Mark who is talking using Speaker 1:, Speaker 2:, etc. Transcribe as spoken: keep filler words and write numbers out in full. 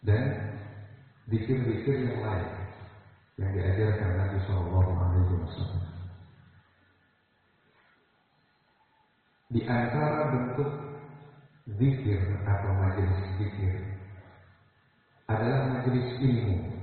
Speaker 1: dan zikir-zikir yang lain yang diajarkan Nabi Shallallahu Alaihi Wasallam. Di antara bentuk zikir atau majelis zikir adalah majelis ilmu.